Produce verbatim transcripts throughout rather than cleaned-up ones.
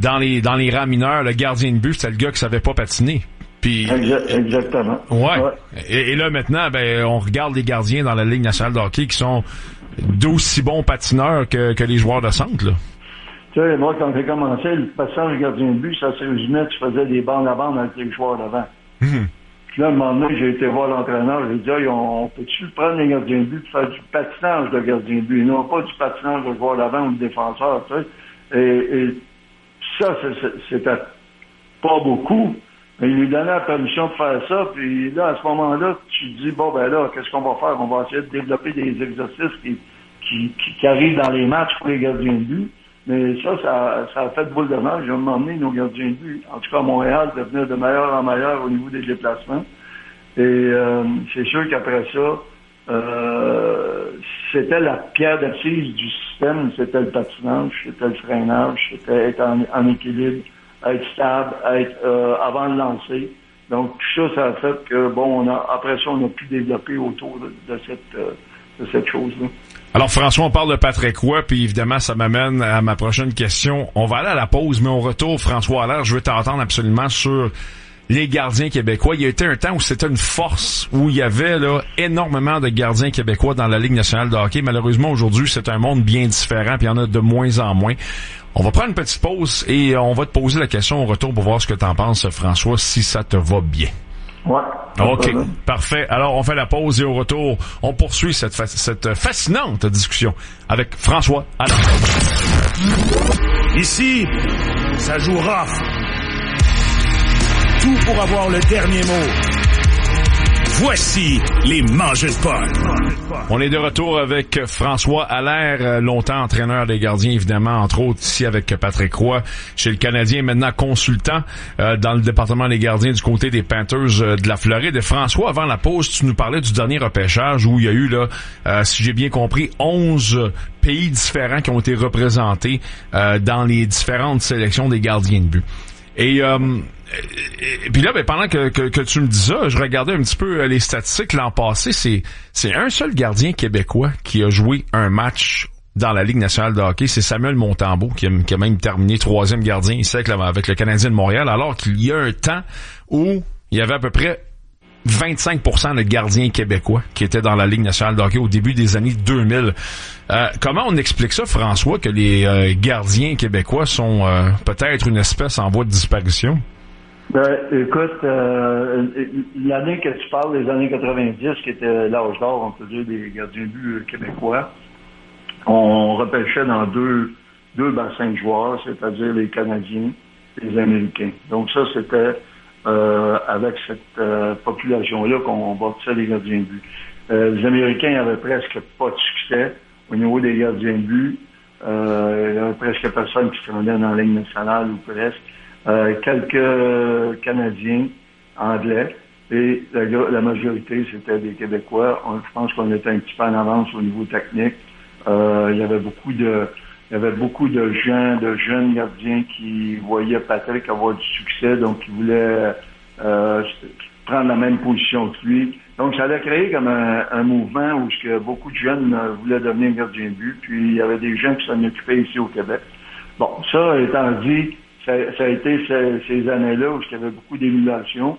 dans les dans les rangs mineurs, le gardien de but, c'était le gars qui savait pas patiner. Puis, exactement. Ouais. ouais. Et, et là, maintenant, ben, on regarde les gardiens dans la Ligue nationale de hockey qui sont d'aussi bons patineurs que, que les joueurs de centre, là. Tu sais, moi, quand j'ai commencé, le passage gardien de but, ça se résumait, tu faisais des bandes à bande avec les joueurs d'avant. Mm-hmm. Puis là, à un moment donné, j'ai été voir l'entraîneur, j'ai dit, hey, on, on peut-tu prendre les gardiens de but pour faire du patinage de gardien de but, et non pas du patinage de joueur d'avant ou de défenseur, tu sais. Et, et ça, c'était pas beaucoup. Mais il lui donnait la permission de faire ça, puis là, à ce moment-là, tu te dis, bon, ben là, qu'est-ce qu'on va faire? On va essayer de développer des exercices qui, qui, qui, qui arrivent dans les matchs pour les gardiens de but. Mais ça, ça, ça a fait boule de neige. J'ai emmené nos gardiens de but, en tout cas à Montréal, devenir de meilleur en meilleur au niveau des déplacements. Et euh, c'est sûr qu'après ça, euh, c'était la pierre d'assise du système, c'était le patinage, c'était le freinage, c'était être en, en équilibre, être stable, être euh, avant de lancer. Donc tout ça, ça a fait que bon, on a après ça, on a pu développer autour de, de cette euh, de cette chose-là. Alors François, on parle de Patrick Roy, puis évidemment, ça m'amène à ma prochaine question. On va aller à la pause, mais au retour, François Allaire, je veux t'entendre absolument sur les gardiens québécois. Il y a été un temps où c'était une force, où il y avait là énormément de gardiens québécois dans la Ligue nationale de hockey. Malheureusement, aujourd'hui, c'est un monde bien différent, puis il y en a de moins en moins. On va prendre une petite pause et on va te poser la question au retour pour voir ce que t'en penses, François, si ça te va bien. Ouais. OK, parfait. Alors, on fait la pause et au retour, on poursuit cette, fa- cette fascinante discussion avec François Allaire. Ici, ça joue rough. Tout pour avoir le dernier mot. Voici les Mangeux de Paul. On est de retour avec François Allaire, longtemps entraîneur des gardiens, évidemment, entre autres ici avec Patrick Roy, chez le Canadien, maintenant consultant euh, dans le département des gardiens du côté des Panthers euh, de la Floride. Et François, avant la pause, tu nous parlais du dernier repêchage où il y a eu, là, euh, si j'ai bien compris, onze pays différents qui ont été représentés euh, dans les différentes sélections des gardiens de but. Et, euh, et, et puis là, ben, pendant que, que, que tu me dis ça, je regardais un petit peu les statistiques l'an passé. C'est, c'est un seul gardien québécois qui a joué un match dans la Ligue nationale de hockey. C'est Samuel Montembeault qui a, qui a même terminé troisième gardien ici avec, avec le Canadien de Montréal, alors qu'il y a un temps où il y avait à peu près vingt-cinq pour cent de gardiens québécois qui étaient dans la Ligue nationale de hockey au début des années deux mille. Euh, comment on explique ça, François, que les euh, gardiens québécois sont euh, peut-être une espèce en voie de disparition? Ben, écoute, euh, l'année que tu parles, les années quatre-vingt-dix, qui était l'âge d'or, on peut dire, des gardiens de but québécois, on repêchait dans deux, deux bassins de joueurs, c'est-à-dire les Canadiens et les Américains. Donc ça, c'était euh, avec cette euh, population-là qu'on bâtissait les gardiens de but. Euh, les Américains n'avaient presque pas de succès au niveau des gardiens de but. Euh, il y avait presque personne qui se rendait dans la Ligue nationale ou presque. Euh, quelques Canadiens anglais et la, la majorité, c'était des Québécois. On, je pense qu'on était un petit peu en avance au niveau technique. Euh, il y avait beaucoup de il y avait beaucoup de gens, de jeunes gardiens qui voyaient Patrick avoir du succès, donc qui voulaient euh, prendre la même position que lui. Donc, ça a créé comme un, un mouvement où que beaucoup de jeunes euh, voulaient devenir gardiens de but, puis il y avait des gens qui s'en occupaient ici au Québec. Bon, ça étant dit, ça, ça a été ces, ces années-là où il y avait beaucoup d'émulation.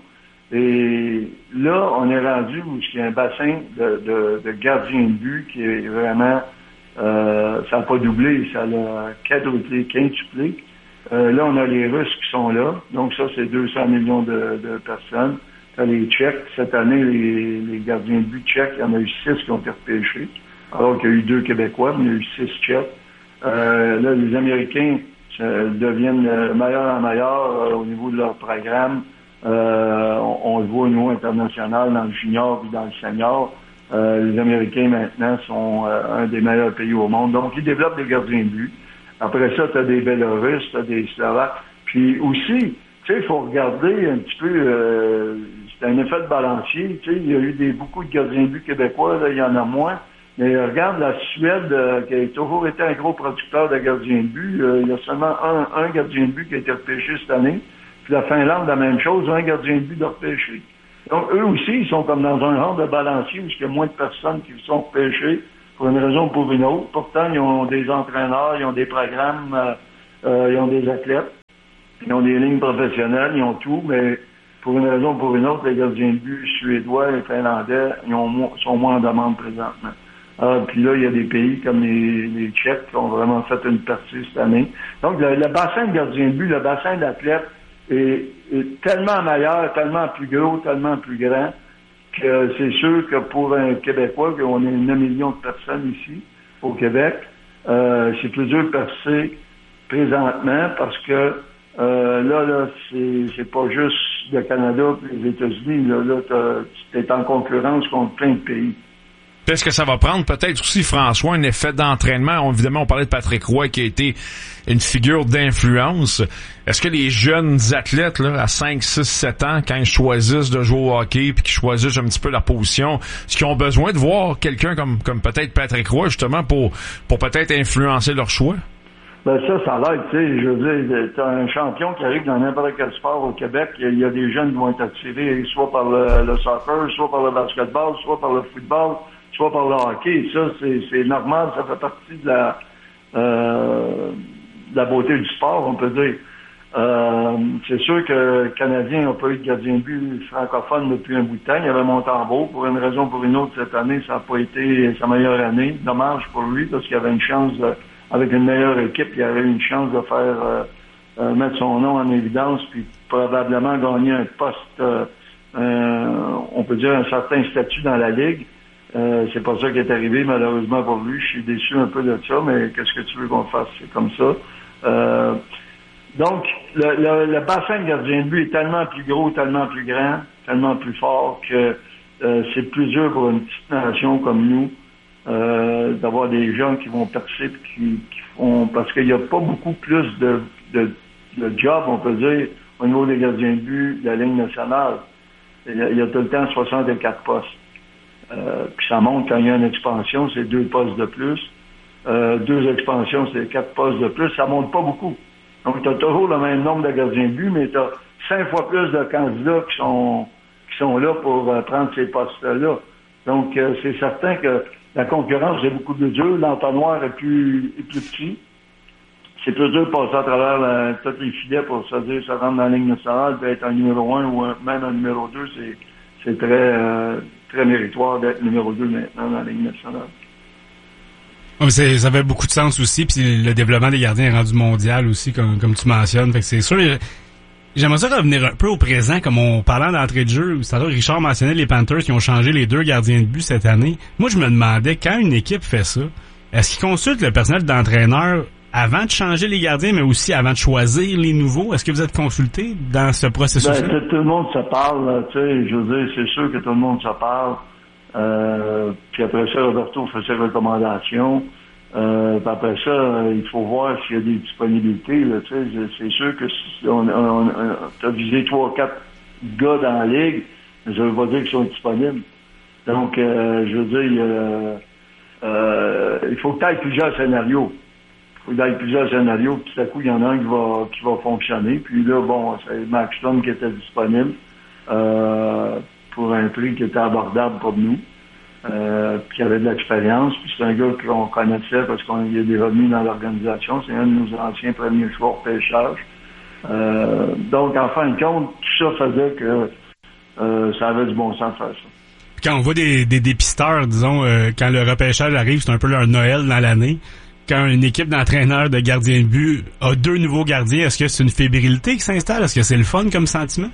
Et là, on est rendu où il y a un bassin de, de, de gardiens de but qui est vraiment... Euh, ça n'a pas doublé, ça a quadruplé, quintuplé. Euh, là, on a les Russes qui sont là. Donc ça, c'est deux cents millions de, de personnes. T'as les Tchèques. Cette année, les, les gardiens de but tchèques, il y en a eu six qui ont été repêchés. Alors qu'il y a eu deux Québécois, mais il y a eu six Tchèques. Euh, là, les Américains euh, deviennent meilleurs en meilleurs euh, au niveau de leur programme. Euh, on, on le voit au niveau international, dans le junior et dans le senior. Euh, les Américains, maintenant, sont euh, un des meilleurs pays au monde. Donc, ils développent des gardiens de but. Après ça, tu as des Bélarusses, tu as des Slovaques. Puis aussi, tu sais, il faut regarder un petit peu, euh, c'est un effet de balancier. Tu sais, il y a eu des, beaucoup de gardiens de but québécois, là, il y en a moins. Mais euh, regarde, la Suède, euh, qui a toujours été un gros producteur de gardiens de but, euh, il y a seulement un, un gardien de but qui a été repêché cette année. Puis la Finlande, la même chose, un gardien de but de repêché. Donc, eux aussi, ils sont comme dans un genre de balancier où il y a moins de personnes qui sont repêchées pour une raison ou pour une autre. Pourtant, ils ont des entraîneurs, ils ont des programmes, euh, euh, ils ont des athlètes. Ils ont des lignes professionnelles, ils ont tout, mais pour une raison ou pour une autre, les gardiens de but suédois et finlandais, ils ont, sont moins en demande présentement. Ah, puis là, il y a des pays comme les, les Tchèques qui ont vraiment fait une partie cette année. Donc, le, le bassin de gardiens de but, le bassin d'athlètes est, est tellement meilleur, tellement plus gros, tellement plus grand, que c'est sûr que pour un Québécois, qu'on est neuf millions de personnes ici, au Québec, euh, c'est plus dur de percer présentement parce que euh, là, là, c'est, c'est pas juste le Canada et les États-Unis. Là, là tu es en concurrence contre plein de pays. Est-ce que ça va prendre peut-être aussi, François, un effet d'entraînement? On, évidemment, on parlait de Patrick Roy qui a été une figure d'influence. Est-ce que les jeunes athlètes là, à cinq, six, sept ans, quand ils choisissent de jouer au hockey puis qu'ils choisissent un petit peu leur position, est-ce qu'ils ont besoin de voir quelqu'un comme, comme peut-être Patrick Roy, justement, pour, pour peut-être influencer leur choix? Ben ça, ça l'aide, tu sais, je veux dire, t'as un champion qui arrive dans n'importe quel sport au Québec, il y a des jeunes qui vont être attirés soit par le, le soccer, soit par le basketball, soit par le football, soit par le hockey. Ça, c'est, c'est normal, ça fait partie de la, euh, de la beauté du sport, on peut dire. Euh, c'est sûr que le Canadien n'a pas eu de gardien de but francophone depuis un bout de temps. Il y avait Montembeault. Pour une raison ou pour une autre, cette année, ça n'a pas été sa meilleure année. Dommage pour lui, parce qu'il avait une chance de, avec une meilleure équipe, il avait une chance de faire euh, euh, mettre son nom en évidence, puis probablement gagner un poste, euh, euh, on peut dire un certain statut dans la Ligue. Euh, c'est pas ça qui est arrivé, malheureusement pour lui. Je suis déçu un peu de ça, mais qu'est-ce que tu veux qu'on fasse? C'est comme ça. Euh, donc, le, le, le bassin de gardien de but est tellement plus gros, tellement plus grand, tellement plus fort que euh, c'est plus dur pour une petite nation comme nous euh, d'avoir des gens qui vont percer et qui, qui font... Parce qu'il n'y a pas beaucoup plus de, de, de jobs, on peut dire, au niveau des gardiens de but de la Ligue nationale. Il y a, il y a tout le temps soixante-quatre postes. Euh, puis ça monte quand il y a une expansion, c'est deux postes de plus. Euh, deux expansions, c'est quatre postes de plus. Ça monte pas beaucoup. Donc, tu as toujours le même nombre de gardiens de but, mais tu as cinq fois plus de candidats qui sont qui sont là pour euh, prendre ces postes-là. Donc, euh, c'est certain que la concurrence est beaucoup plus dure. L'entonnoir est plus, est plus petit. C'est plus dur de passer à travers la, tous les filets pour se dire, se rendre dans la Ligue nationale, d'être un numéro un ou un, même un numéro deux, c'est, c'est très... Euh, très méritoire d'être numéro deux maintenant dans la Ligue nationale. Oh, c'est, ça fait beaucoup de sens aussi, puis le développement des gardiens est rendu mondial aussi, comme, comme tu mentionnes. Fait que c'est sûr, j'aimerais ça revenir un peu au présent, comme on parlait d'entrée de jeu. C'est-à-dire, Richard mentionnait les Panthers qui ont changé les deux gardiens de but cette année. Moi, je me demandais, quand une équipe fait ça, est-ce qu'ils consultent le personnel d'entraîneur avant de changer les gardiens, mais aussi avant de choisir les nouveaux? Est-ce que vous êtes consulté dans ce processus-là? Ben, tout le monde se parle, tu sais, je veux dire, c'est sûr que tout le monde se parle. Euh, puis après ça, Roberto fait ses recommandations. Euh, puis après ça, il faut voir s'il y a des disponibilités, là, tu sais. C'est sûr que si on, on, on t'as visé trois, quatre gars dans la ligue, mais ça veut pas dire qu'ils sont disponibles. Donc, euh, je veux dire, il, euh, euh, il faut que tu aies plusieurs scénarios. Il y a plusieurs scénarios, puis tout à coup, il y en a un qui va qui va fonctionner. Puis là, bon, c'est Max Stone qui était disponible euh, pour un prix qui était abordable pour nous, euh, puis qui avait de l'expérience. Puis c'est un gars qu'on connaissait parce qu'il est revenu dans l'organisation. C'est un de nos anciens premiers choix au pêchage. Euh, donc, en fin de compte, tout ça faisait que euh, ça avait du bon sens de faire ça. Quand on voit des, des dépisteurs, disons, euh, quand le repêchage arrive, c'est un peu leur Noël dans l'année. Quand une équipe d'entraîneurs de gardiens de but a deux nouveaux gardiens, est-ce que c'est une fébrilité qui s'installe? Est-ce que c'est le fun comme sentiment?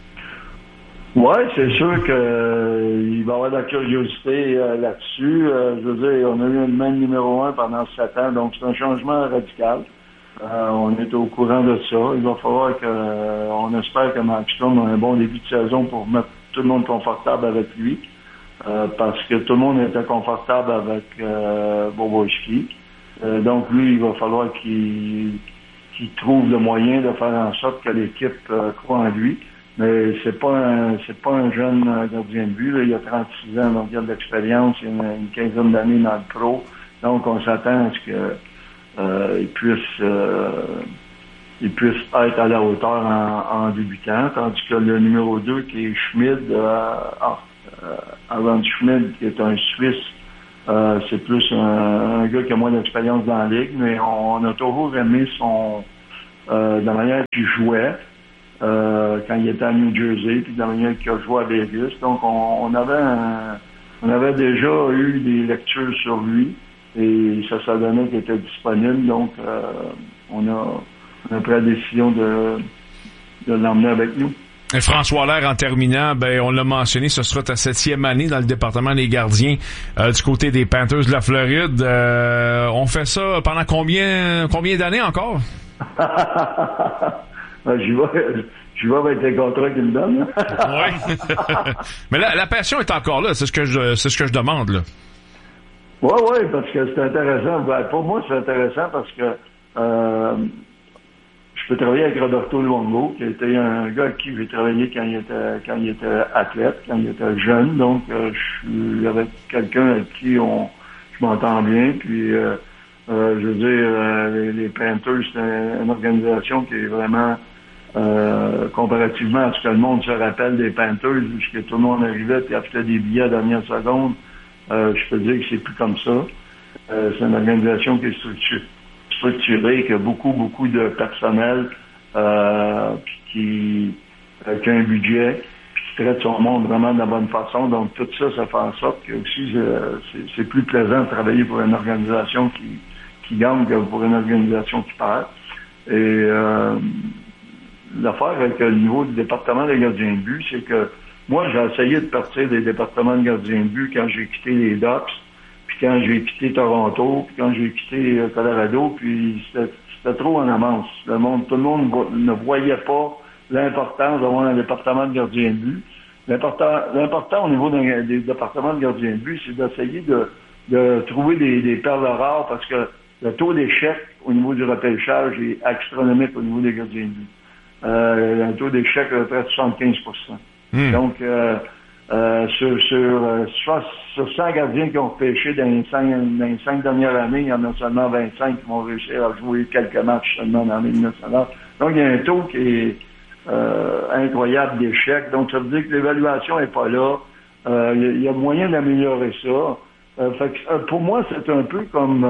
Oui, c'est sûr que euh, il va y avoir de la curiosité euh, là-dessus. Euh, je veux dire, on a eu le même numéro un pendant sept ans, donc c'est un changement radical. Euh, on est au courant de ça. Il va falloir que euh, on espère que Max Stone a un bon début de saison pour mettre tout le monde confortable avec lui. Euh, parce que tout le monde était confortable avec euh, Bobrovsky. Euh, donc lui, il va falloir qu'il, qu'il trouve le moyen de faire en sorte que l'équipe euh, croit en lui. Mais c'est pas un c'est pas un jeune gardien de but. Là. Il a trente-six ans, donc il a de l'expérience, il a une, une quinzaine d'années dans le pro. Donc on s'attend à ce que euh, il puisse euh, il puisse être à la hauteur en, en débutant, tandis que le numéro deux qui est Schmid, euh, euh, Aaron Schmid, qui est un Suisse. Euh, c'est plus un, un gars qui a moins d'expérience dans la ligue, mais on, on a toujours aimé son euh, de la manière qu'il jouait euh, quand il était à New Jersey, puis de la manière qu'il a joué à Vegas. Donc, on, on avait un, on avait déjà eu des lectures sur lui et ça, ça donnait qu'il était disponible. Donc, euh, on a, on a pris la décision de, de l'emmener avec nous. Et François Allaire, en terminant, ben on l'a mentionné, ce sera ta septième année dans le département des gardiens euh, du côté des Panthers de la Floride. Euh, on fait ça pendant combien combien d'années encore? J'y vais, j'y vais avec les contrats qu'ils me donnent. Oui. Mais la, la passion est encore là, c'est ce que je c'est ce que je demande là. Oui, oui, parce que c'est intéressant. Ben, pour moi, c'est intéressant parce que euh, je peux travailler avec Roberto Luongo, qui était un gars avec qui j'ai travaillé quand il était quand il était athlète, quand il était jeune. Donc, euh, je suis avec quelqu'un avec qui on je m'entends bien. Puis, euh, euh, je veux dire, euh, les, les Panthers, c'est une, une organisation qui est vraiment euh, comparativement à ce que le monde se rappelle des Panthers, puisque tout le monde arrivait et achetait des billets à la dernière seconde. Euh, je peux dire que c'est plus comme ça. Euh, c'est une organisation qui est structurée. structuré, qui a beaucoup, beaucoup de personnel, euh, qui, euh, qui a un budget, puis qui traite son monde vraiment de la bonne façon. Donc, tout ça, ça fait en sorte que aussi, euh, c'est, c'est plus plaisant de travailler pour une organisation qui, qui gagne que pour une organisation qui perd. Et euh, l'affaire avec le niveau du département des gardiens de but, c'est que moi, j'ai essayé de partir des départements de gardiens de but quand j'ai quitté les Ducks, puis quand j'ai quitté Toronto, puis quand j'ai quitté euh, Colorado, puis c'était, c'était trop en avance. Le monde, tout le monde vo- ne voyait pas l'importance d'avoir un département de gardien de but. L'important, l'important au niveau d'un, des départements de gardien de but, c'est d'essayer de, de trouver des, des perles rares parce que le taux d'échec au niveau du repêchage est astronomique au niveau des gardiens de but. Euh, un taux d'échec à peu près de soixante-quinze pour cent. Mmh. Donc, euh, Euh, sur, sur, euh, sur cent gardiens qui ont repêché dans les, cinq, dans les cinq dernières années, il y en a seulement vingt-cinq qui vont réussir à jouer quelques matchs seulement dans la Ligue nationale. Donc, il y a un taux qui est euh, incroyable d'échecs. Donc, ça veut dire que l'évaluation n'est pas là. Euh, il y a moyen d'améliorer ça. Euh, fait que, euh, pour moi, c'est un peu comme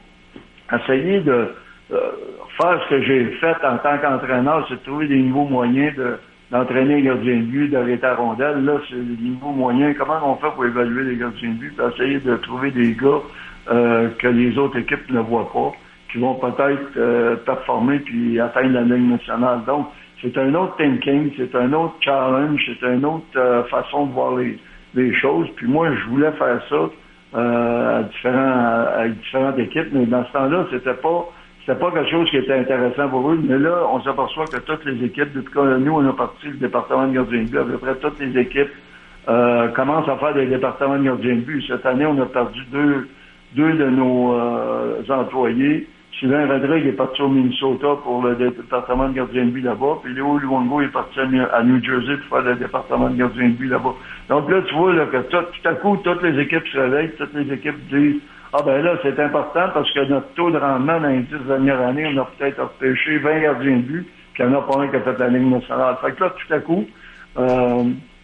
euh, essayer de euh, faire ce que j'ai fait en tant qu'entraîneur, c'est de trouver des nouveaux moyens de d'entraîner les gardiens de but, d'arrêter la rondelle. Là, c'est des niveaux moyens. Comment on fait pour évaluer les gardiens de but? Puis essayer de trouver des gars euh, que les autres équipes ne voient pas, qui vont peut-être euh, performer puis atteindre la Ligue nationale. Donc, c'est un autre thinking, c'est un autre challenge, c'est une autre euh, façon de voir les, les choses. Puis moi, je voulais faire ça euh, à différents, avec différentes équipes, mais dans ce temps-là, c'était pas C'était pas quelque chose qui était intéressant pour eux, mais là, on s'aperçoit que toutes les équipes, depuis que nous, on a parti du département de gardien de but, à peu près toutes les équipes euh, commencent à faire des départements de gardien de but. Cette année, on a perdu deux, deux de nos euh, employés. Sylvain Rodrigue est parti au Minnesota pour le département de gardien de but là-bas, puis Léo Luongo est parti à New Jersey pour faire le département de gardien de but là-bas. Donc là, tu vois là, que tout, tout à coup, toutes les équipes se réveillent, toutes les équipes disent « Ah ben là, c'est important parce que notre taux de rendement dans les dix dernières années, on a peut-être repêché vingt gardiens de but, puis il n'y en a pas un qui a fait la Ligue nationale. » Fait que là, tout à coup, euh,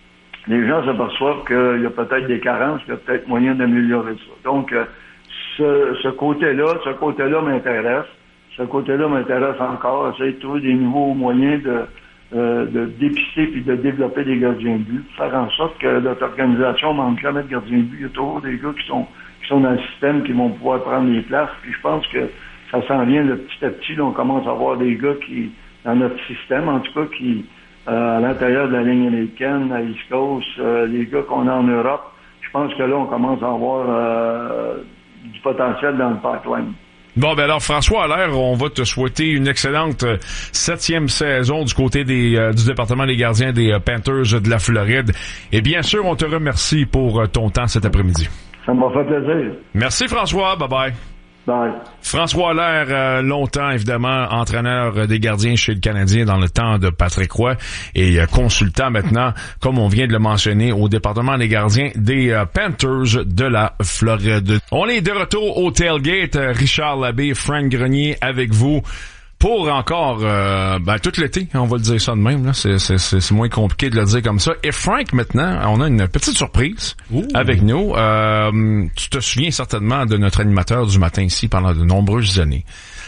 les gens s'aperçoivent qu'il y a peut-être des carences, qu'il y a peut-être moyen d'améliorer ça. Donc, euh, ce, ce côté-là, ce côté-là m'intéresse. Ce côté-là m'intéresse encore. Essayer de trouver des nouveaux moyens de, euh, de dépister puis de développer des gardiens de but, faire en sorte que notre organisation ne manque jamais de gardiens de but. Il y a toujours des gars qui sont qui sont dans le système, qui vont pouvoir prendre les places. Puis je pense que ça s'en vient de petit à petit. Là, on commence à avoir des gars qui, dans notre système, en tout cas, qui, euh, à l'intérieur de la ligne américaine, à East Coast, euh, les gars qu'on a en Europe, je pense que là, on commence à avoir euh, du potentiel dans le pipeline. Bon, ben alors, François Allaire, on va te souhaiter une excellente euh, septième saison du côté des euh, du département des gardiens des euh, Panthers de la Floride. Et bien sûr, on te remercie pour euh, ton temps cet après-midi. Ça m'a fait plaisir. Merci, François. Bye-bye. Bye. François Allaire, euh, longtemps, évidemment, entraîneur des gardiens chez le Canadien dans le temps de Patrick Roy et euh, consultant maintenant, comme on vient de le mentionner, au département des gardiens des euh, Panthers de la Floride. On est de retour au tailgate. Richard Labbé, Frank Grenier avec vous pour encore euh, ben, tout l'été, on va le dire ça de même, là. C'est, c'est, c'est, c'est moins compliqué de le dire comme ça. Et Frank, maintenant, on a une petite surprise Ouh. avec nous. Euh, tu te souviens certainement de notre animateur du matin ici pendant de nombreuses années.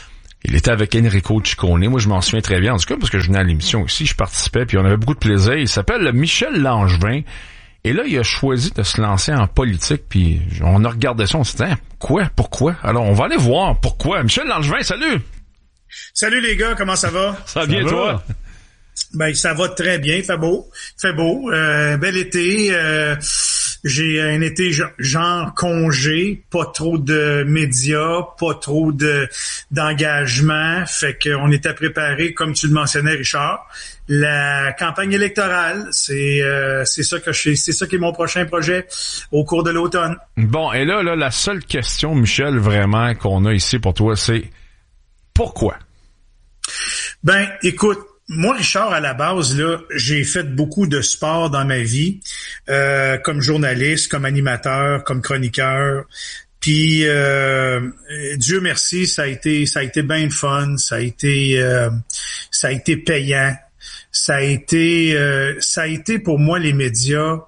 Il était avec Enrico Ciccone. Moi, je m'en souviens très bien, en tout cas, parce que je venais à l'émission aussi, je participais, puis on avait beaucoup de plaisir. Il s'appelle Michel Langevin. Et là, il a choisi de se lancer en politique, puis on a regardé ça, on s'est dit, hein, quoi, pourquoi? Alors, on va aller voir pourquoi. Michel Langevin, salut! Salut les gars, comment ça va? Ça va bien, ça toi? Va? Ben, ça va très bien, il fait beau. Il fait beau. Euh, bel été. Euh, j'ai un été genre congé, pas trop de médias, pas trop de d'engagement. Fait qu'on était préparé, comme tu le mentionnais, Richard. La campagne électorale, c'est euh, c'est ça que je fais, c'est ça qui est mon prochain projet au cours de l'automne. Bon, et là, là, la seule question, Michel, vraiment, qu'on a ici pour toi, c'est pourquoi? Ben, écoute, moi, Richard, à la base, là, j'ai fait beaucoup de sport dans ma vie, euh, comme journaliste, comme animateur, comme chroniqueur. Puis euh, Dieu merci, ça a été, ça a été bien fun, ça a été, euh, ça a été payant, ça a été, euh, ça a été pour moi les médias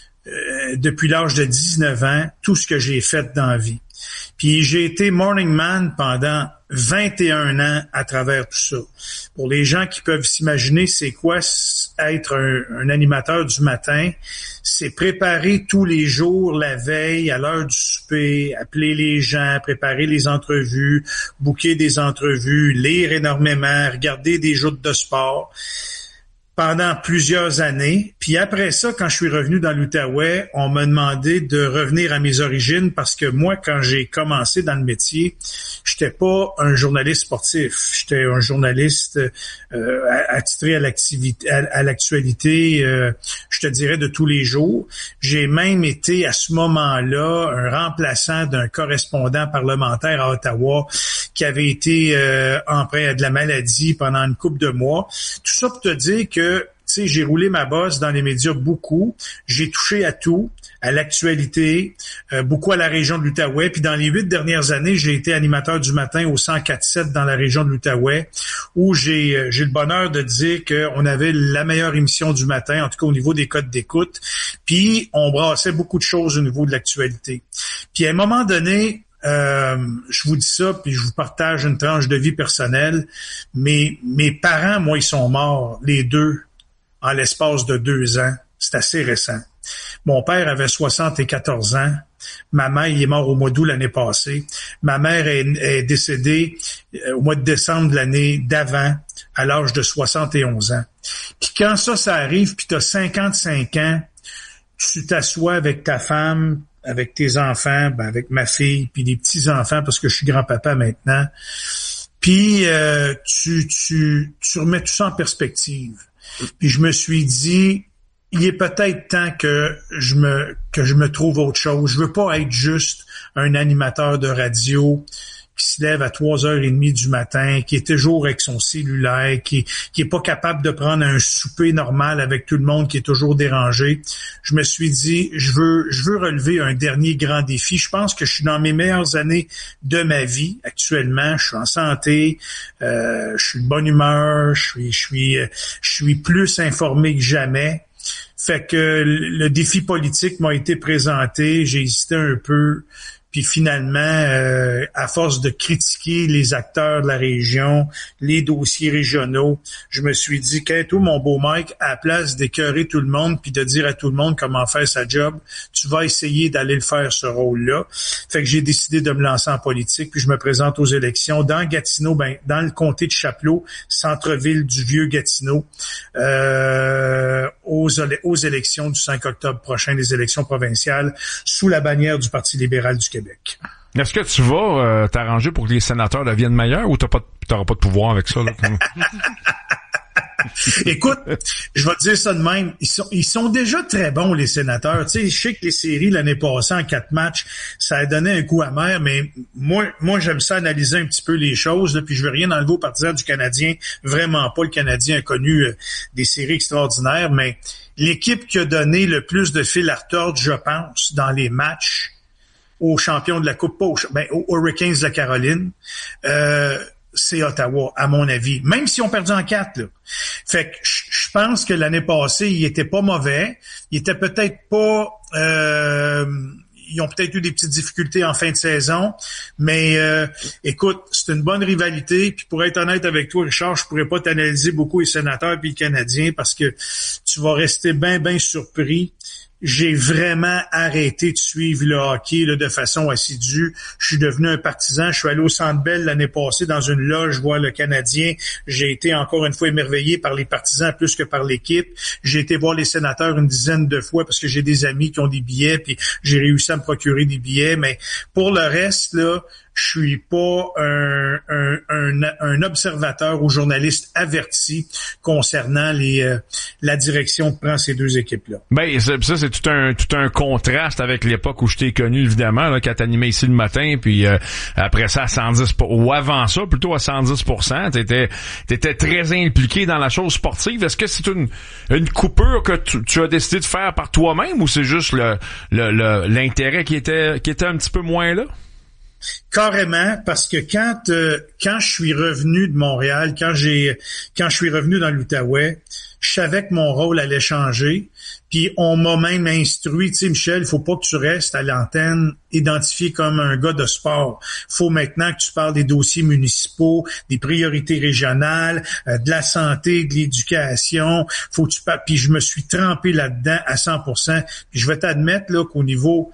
euh, depuis l'âge de dix-neuf ans, tout ce que j'ai fait dans la vie. Puis j'ai été morning man pendant vingt et un ans à travers tout ça. Pour les gens qui peuvent s'imaginer c'est quoi être un, un animateur du matin, c'est préparer tous les jours la veille à l'heure du souper, appeler les gens, préparer les entrevues, booker des entrevues, lire énormément, regarder des joutes de sport pendant plusieurs années. Puis après ça, quand je suis revenu dans l'Outaouais, on m'a demandé de revenir à mes origines parce que moi, quand j'ai commencé dans le métier, j'étais pas un journaliste sportif. J'étais un journaliste euh, attitré à l'activité, à, à l'actualité, euh, je te dirais, de tous les jours. J'ai même été à ce moment-là un remplaçant d'un correspondant parlementaire à Ottawa qui avait été euh, emprunt à de la maladie pendant une couple de mois. Tout ça pour te dire que tu sais, j'ai roulé ma bosse dans les médias beaucoup. J'ai touché à tout, à l'actualité, euh, beaucoup à la région de l'Outaouais. Puis dans les huit dernières années, j'ai été animateur du matin au cent quatre sept dans la région de l'Outaouais, où j'ai j'ai le bonheur de dire qu'on avait la meilleure émission du matin, en tout cas au niveau des codes d'écoute. Puis on brassait beaucoup de choses au niveau de l'actualité. Puis à un moment donné, Euh, je vous dis ça, puis je vous partage une tranche de vie personnelle. Mais mes parents, moi, ils sont morts, les deux, en l'espace de deux ans. C'est assez récent. Mon père avait soixante-quatorze ans. Ma mère, il est mort au mois d'août l'année passée. Ma mère est, est décédée au mois de décembre de l'année d'avant, à l'âge de soixante et onze ans. Puis quand ça, ça arrive, puis tu as cinquante-cinq ans, tu t'assois avec ta femme, avec tes enfants, ben avec ma fille, puis les petits-enfants, parce que je suis grand-papa maintenant. Puis euh, tu, tu, tu remets tout ça en perspective. Puis je me suis dit, il est peut-être temps que je me que je me trouve autre chose. Je veux pas être juste un animateur de radio qui se lève à trois heures trente du matin, qui est toujours avec son cellulaire, qui, qui est pas capable de prendre un souper normal avec tout le monde, qui est toujours dérangé. Je me suis dit, je veux, je veux relever un dernier grand défi. Je pense que je suis dans mes meilleures années de ma vie actuellement. Je suis en santé, euh, je suis de bonne humeur, je suis, je suis, je suis plus informé que jamais. Fait que le défi politique m'a été présenté. J'ai hésité un peu. Puis finalement, euh, à force de critiquer les acteurs de la région, les dossiers régionaux, je me suis dit, qu'est tout mon beau Mike, à la place d'écœurer tout le monde puis de dire à tout le monde comment faire sa job, tu vas essayer d'aller le faire ce rôle-là. Fait que j'ai décidé de me lancer en politique, puis je me présente aux élections dans Gatineau, ben dans le comté de Chapleau, centre-ville du vieux Gatineau, euh, aux, aux élections du cinq octobre prochain, les élections provinciales, sous la bannière du Parti libéral du Québec. Est-ce que tu vas euh, t'arranger pour que les sénateurs deviennent meilleurs ou t'as pas, t'auras pas de pouvoir avec ça? Là? Écoute, je vais te dire ça de même. Ils sont, ils sont déjà très bons, les sénateurs. Tu sais, je sais que les séries l'année passée en quatre matchs, ça a donné un coup amer, mais moi, moi, j'aime ça analyser un petit peu les choses. Là, puis je veux rien enlever aux partisans du Canadien. Vraiment pas. Le Canadien a connu euh, des séries extraordinaires, mais l'équipe qui a donné le plus de fil à retordre, je pense, dans les matchs aux champions de la Coupe, pas aux, ben, aux Hurricanes de la Caroline, euh, c'est Ottawa, à mon avis. Même si on perdu en quatre, là. Fait que je pense que l'année passée, il était pas mauvais. Il était peut-être pas... Euh, ils ont peut-être eu des petites difficultés en fin de saison, mais euh, écoute, c'est une bonne rivalité. Puis pour être honnête avec toi, Richard, je pourrais pas t'analyser beaucoup les Sénateurs puis les Canadiens parce que tu vas rester bien, bien surpris. J'ai vraiment arrêté de suivre le hockey là, de façon assidue. Je suis devenu un partisan. Je suis allé au Centre Bell l'année passée dans une loge voir le Canadien. J'ai été encore une fois émerveillé par les partisans plus que par l'équipe. J'ai été voir les Sénateurs une dizaine de fois parce que j'ai des amis qui ont des billets puis j'ai réussi à me procurer des billets. Mais pour le reste, là, je suis pas un, un, un, un observateur ou journaliste averti concernant les euh, la direction que prend ces deux équipes-là. Ben ça, ça c'est tout un tout un contraste avec l'époque où je t'ai connu évidemment là, quand t'animais ici le matin, puis euh, après ça à cent dix pour cent, ou avant ça plutôt à cent dix pour cent, t'étais t'étais très impliqué dans la chose sportive. Est-ce que c'est une une coupure que tu, tu as décidé de faire par toi-même ou c'est juste le, le, le l'intérêt qui était qui était un petit peu moins là? Carrément, parce que quand euh, quand je suis revenu de Montréal, quand j'ai quand je suis revenu dans l'Outaouais, je savais que mon rôle allait changer. Puis on m'a même instruit, tu sais, Michel, il faut pas que tu restes à l'antenne identifié comme un gars de sport. Faut maintenant que tu parles des dossiers municipaux, des priorités régionales, euh, de la santé, de l'éducation. Faut que tu parles. Puis je me suis trempé là-dedans à cent pour cent. Puis je vais t'admettre là qu'au niveau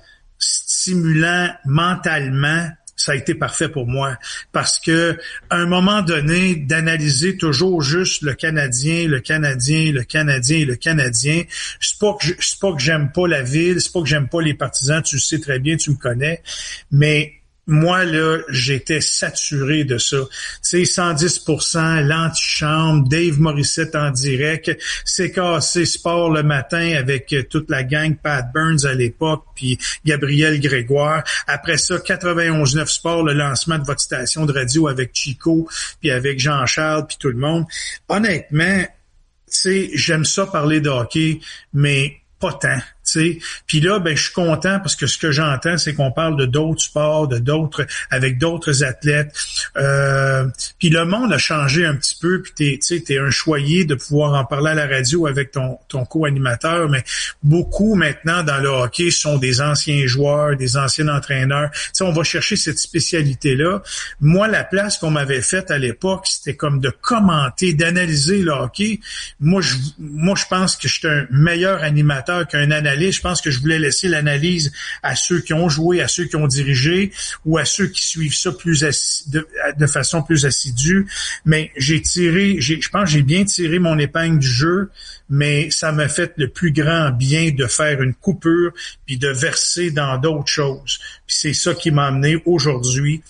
stimulant mentalement, ça a été parfait pour moi parce que à un moment donné, d'analyser toujours juste le Canadien, le Canadien, le Canadien, le Canadien, c'est pas que je, c'est pas que j'aime pas la ville, c'est pas que j'aime pas les partisans, tu le sais très bien, tu me connais, mais moi, là, j'étais saturé de ça. Tu sais, cent dix pour cent, l'antichambre, Dave Morissette en direct, C K C Sport le matin avec toute la gang, Pat Burns à l'époque, puis Gabriel Grégoire. Après ça, quatre-vingt-onze neuf Sport, le lancement de votre station de radio avec Chico, puis avec Jean-Charles, puis tout le monde. Honnêtement, tu sais, j'aime ça parler de hockey, mais pas tant, tu sais. Puis là, ben je suis content parce que ce que j'entends, c'est qu'on parle de d'autres sports, de d'autres, avec d'autres athlètes. Euh, puis le monde a changé un petit peu. Puis t'es, tu sais, t'es un choyé de pouvoir en parler à la radio avec ton ton co-animateur. Mais beaucoup maintenant dans le hockey sont des anciens joueurs, des anciens entraîneurs. Tu sais, on va chercher cette spécialité-là. Moi, la place qu'on m'avait faite à l'époque, c'était comme de commenter, d'analyser le hockey. Moi, je, moi, je pense que j'étais un meilleur animateur qu'un analyste. Je pense que je voulais laisser l'analyse à ceux qui ont joué, à ceux qui ont dirigé ou à ceux qui suivent ça plus assi- de, de façon plus assidue. Mais j'ai tiré, j'ai, je pense que j'ai bien tiré mon épingle du jeu, mais ça m'a fait le plus grand bien de faire une coupure puis de verser dans d'autres choses. Puis c'est ça qui m'a amené aujourd'hui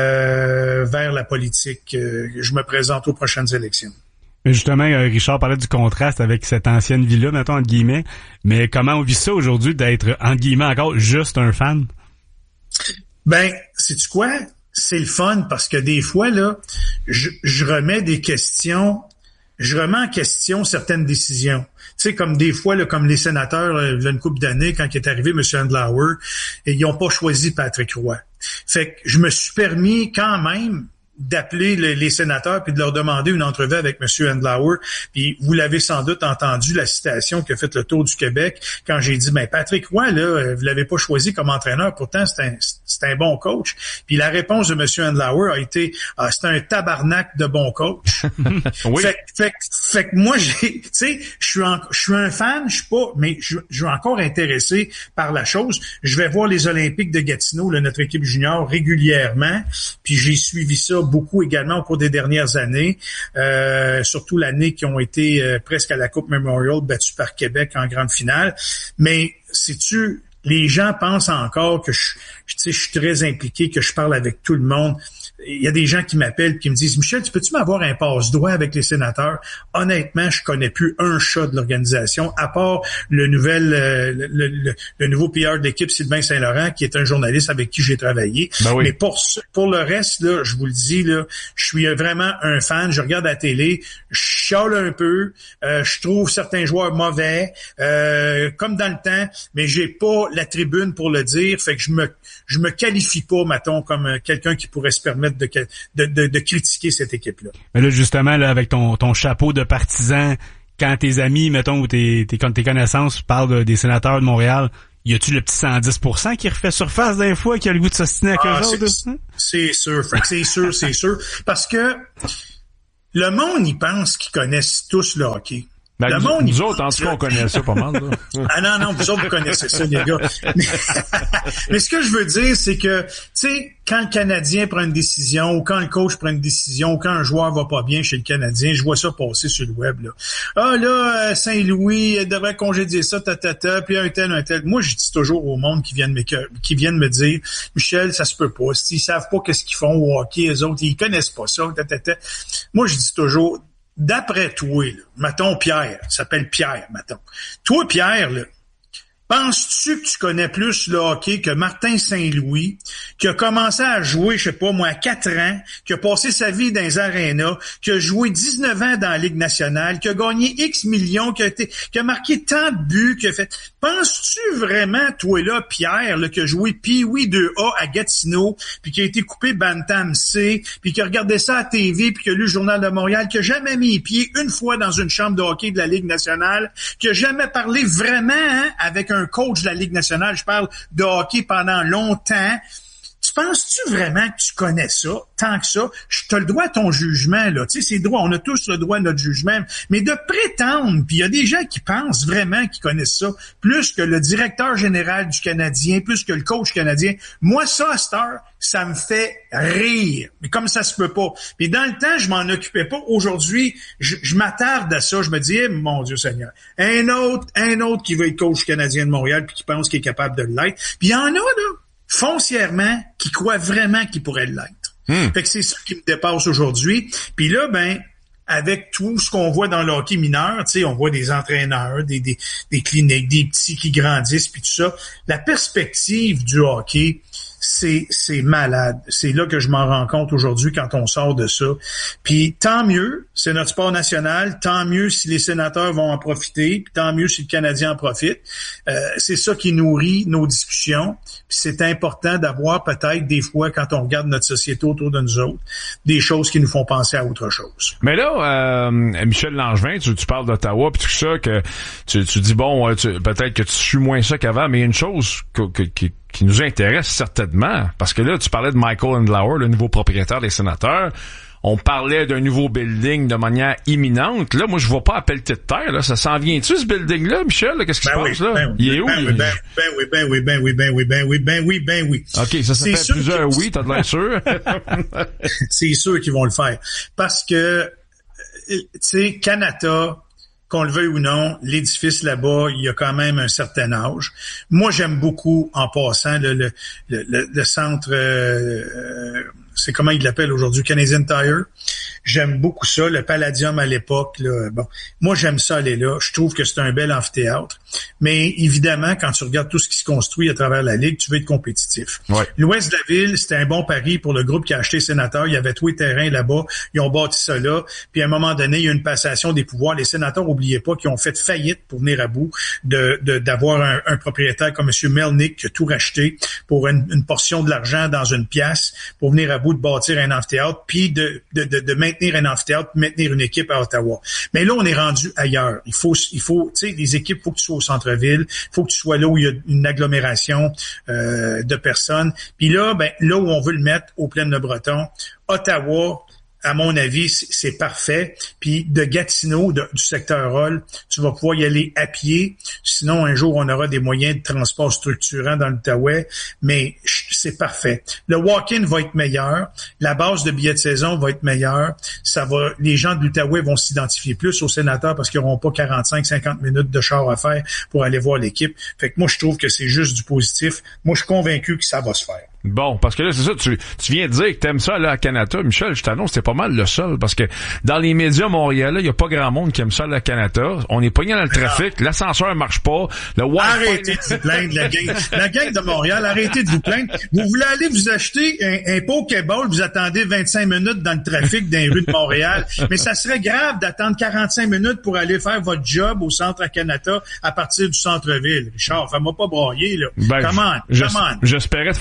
euh, vers la politique. Je me présente aux prochaines élections. Mais justement, Richard parlait du contraste avec cette ancienne vie-là, mettons, entre guillemets. Mais comment on vit ça aujourd'hui d'être, entre guillemets, encore juste un fan? Ben, sais-tu quoi? C'est le fun parce que des fois, là, je, je remets des questions, je remets en question certaines décisions. Tu sais, comme des fois, là, comme les sénateurs, là, il y a une couple d'années, quand il est arrivé M. Andlauer, et ils n'ont pas choisi Patrick Roy. Fait que je me suis permis quand même d'appeler les, les sénateurs puis de leur demander une entrevue avec M. Andlauer. Puis vous l'avez sans doute entendu, la citation qui a fait le tour du Québec, quand j'ai dit, ben Patrick Roy, là, vous l'avez pas choisi comme entraîneur, pourtant c'est un, c'est un bon coach. Puis la réponse de M. Andlauer a été, ah, c'est un tabarnak de bon coach. Oui. Fait, fait, fait que moi, j'ai, tu sais, je suis je suis un fan, je suis pas, mais je, je suis encore intéressé par la chose. Je vais voir les Olympiques de Gatineau, là, notre équipe junior, régulièrement, puis j'ai suivi ça beaucoup également au cours des dernières années, euh, surtout l'année qui ont été euh, presque à la Coupe Memorial, battue par Québec en grande finale. Mais sais-tu, les gens pensent encore que je, je, tu sais, je suis très impliqué, que je parle avec tout le monde. Il y a des gens qui m'appellent et qui me disent « Michel, tu peux-tu m'avoir un passe-doigt avec les sénateurs? » Honnêtement, je connais plus un chat de l'organisation, à part le nouvel, euh, le, le, le nouveau P R de l'équipe, Sylvain Saint-Laurent, qui est un journaliste avec qui j'ai travaillé. Ben oui. Mais pour pour le reste, là, je vous le dis, là, je suis vraiment un fan. Je regarde la télé, je chiale un peu, euh, je trouve certains joueurs mauvais, euh, comme dans le temps, mais j'ai pas la tribune pour le dire. Fait que je me je me qualifie pas, mettons, comme quelqu'un qui pourrait se permettre De, de, de, de critiquer cette équipe-là. Mais là, justement, là, avec ton, ton chapeau de partisan, quand tes amis, mettons, ou tes, tes, tes connaissances parlent de, des sénateurs de Montréal, y a-tu le petit cent dix pour cent qui refait surface des fois, qui a le goût de s'ostiner avec ah, eux autres? C'est, c'est sûr, Frank, c'est sûr, c'est sûr. Parce que le monde, il pense qu'ils connaissent tous le hockey. Ben, le nous, monde, nous autres, en tout cas, on connaît ça pas mal. Là. Ah non, non, vous autres, vous connaissez ça, les gars. Mais, mais ce que je veux dire, c'est que, tu sais, quand le Canadien prend une décision, ou quand le coach prend une décision, ou quand un joueur va pas bien chez le Canadien, je vois ça passer sur le web, là. Ah, là, Saint-Louis devrait congédier ça, ta, ta, ta, puis un tel, un tel. Moi, je dis toujours au monde qui viennent me, qui viennent me dire, Michel, ça se peut pas. S'ils savent pas qu'est-ce qu'ils font au hockey, eux autres, ils connaissent pas ça, ta, ta, ta. Moi, je dis toujours, d'après toi, là, mettons Pierre, il s'appelle Pierre, mettons. Toi, Pierre, là, penses-tu que tu connais plus le hockey que Martin Saint-Louis, qui a commencé à jouer, je sais pas moi, à quatre ans, qui a passé sa vie dans les arénas, qui a joué dix-neuf ans dans la Ligue nationale, qui a gagné X millions, qui a été, qui a marqué tant de buts, qui a fait... Penses-tu vraiment, toi là, Pierre, là, qui a joué Pee-Wee deux A à Gatineau, puis qui a été coupé Bantam C, puis qui a regardé ça à T V, puis qui a lu le Journal de Montréal, qui a jamais mis les pieds une fois dans une chambre de hockey de la Ligue nationale, qui a jamais parlé vraiment hein, avec un un coach de la Ligue nationale, je parle de hockey pendant longtemps. Tu penses-tu vraiment que tu connais ça, tant que ça? Je te le dois à ton jugement, là. Tu sais, c'est droit, on a tous le droit à notre jugement. Mais de prétendre, puis il y a des gens qui pensent vraiment qu'ils connaissent ça, plus que le directeur général du Canadien, plus que le coach canadien. Moi, ça, à cette heure, ça me fait rire. Mais comme ça se peut pas. Puis dans le temps, je m'en occupais pas. Aujourd'hui, je, je m'attarde à ça. Je me dis, eh, mon Dieu Seigneur, un autre, un autre qui veut être coach canadien de Montréal puis qui pense qu'il est capable de l'être. Puis il y en a, là, foncièrement, qui croient vraiment qu'il pourrait l'être. Hmm. Fait que c'est ça qui me dépasse aujourd'hui. Puis là, ben, avec tout ce qu'on voit dans le hockey mineur, tu sais, on voit des entraîneurs, des, des, des cliniques, des petits qui grandissent, puis tout ça. La perspective du hockey, c'est, c'est malade. C'est là que je m'en rends compte aujourd'hui quand on sort de ça. Puis tant mieux, c'est notre sport national, tant mieux si les sénateurs vont en profiter, puis tant mieux si le Canadien en profite. Euh, c'est ça qui nourrit nos discussions. Puis c'est important d'avoir peut-être des fois, quand on regarde notre société autour de nous autres, des choses qui nous font penser à autre chose. Mais là, euh, Michel Langevin, tu, tu parles d'Ottawa puis tout ça, que tu, tu dis bon, tu, peut-être que tu suis moins ça qu'avant, mais il y a une chose que, que, qui qui nous intéresse certainement, parce que là, tu parlais de Michael Andlauer, le nouveau propriétaire des Sénateurs. On parlait d'un nouveau building de manière imminente. Là, moi, je vois pas à pelleter de terre. Là, ça s'en vient-tu, ce building-là, Michel? Là, qu'est-ce qui ben se oui, passe là? Ben il est oui, où? Ben, il... oui, ben, ben oui, ben oui, ben oui, ben oui, ben oui, ben oui, ben oui. OK, ça, ça c'est fait plusieurs que... oui, t'as de l'air sûr. C'est sûr qu'ils vont le faire. Parce que, tu sais, Canada, qu'on le veuille ou non, l'édifice là-bas, il y a quand même un certain âge. Moi, j'aime beaucoup, en passant, le, le, le, le centre, euh, c'est comment il l'appelle aujourd'hui, Canadian Tire. J'aime beaucoup ça, le Palladium à l'époque. Là, bon, moi, j'aime ça aller là. Je trouve que c'est un bel amphithéâtre. Mais évidemment, quand tu regardes tout ce qui se construit à travers la Ligue, tu veux être compétitif. Ouais. L'ouest de la ville, c'était un bon pari pour le groupe qui a acheté Sénateurs. Il y avait tous les terrains là-bas. Ils ont bâti ça là. Puis à un moment donné, il y a une passation des pouvoirs. Les Sénateurs, n'oubliez pas, qu'ils ont fait faillite pour venir à bout de, de d'avoir un, un propriétaire comme M. Melnick qui a tout racheté pour une, une portion de l'argent dans une pièce pour venir à bout de bâtir un amphithéâtre, puis de, de, de, de maintenir un amphithéâtre, maintenir une équipe à Ottawa. Mais là, on est rendu ailleurs. Il faut, il faut, tu sais, les équipes, faut que tu sois au centre-ville, faut que tu sois là où il y a une agglomération euh, de personnes. Puis là, ben là où on veut le mettre, au Plaine-le-Breton, Ottawa, à mon avis, c'est parfait. Puis de Gatineau, de, du secteur Hall, tu vas pouvoir y aller à pied. Sinon, un jour, on aura des moyens de transport structurants dans l'Outaouais. Mais c'est parfait. Le walk-in va être meilleur. La base de billets de saison va être meilleure. Ça va, les gens de l'Outaouais vont s'identifier plus aux sénateurs parce qu'ils n'auront pas quarante-cinq à cinquante minutes de char à faire pour aller voir l'équipe. Fait que moi, je trouve que c'est juste du positif. Moi, je suis convaincu que ça va se faire. Bon, parce que là, c'est ça, tu, tu viens de dire que t'aimes ça là à Canada. Michel, je t'annonce, c'est pas mal le seul, parce que dans les médias montréalais, il y a pas grand monde qui aime ça là à Canada. On est pogné dans le trafic, ah. L'ascenseur marche pas, le Wi-Fi... Arrêtez de vous plaindre, la gang, la gang de Montréal, arrêtez de vous plaindre. Vous voulez aller vous acheter un, un Pokéball, vous attendez vingt-cinq minutes dans le trafic dans les rues de Montréal, mais ça serait grave d'attendre quarante-cinq minutes pour aller faire votre job au centre à Canada à partir du centre-ville. Richard, fais-moi pas broyer, là. Ben, come on, come on. J'espérais te faire broyer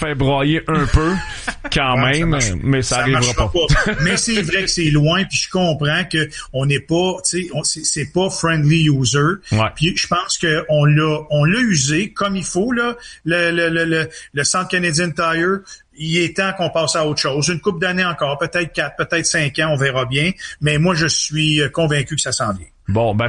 l'envoyer un peu, quand ouais, même, ça mais ça, ça arrivera pas. pas. Mais c'est vrai que c'est loin, puis je comprends que on n'est pas, tu sais, c'est, c'est pas friendly user. Ouais. Puis je pense que on l'a, on l'a usé comme il faut là, le le le le, le Centre Canadian Tire. Il est temps qu'on passe à autre chose. Une couple d'années encore, peut-être quatre, peut-être cinq ans, on verra bien. Mais moi, je suis convaincu que ça s'en vient. Bon, ben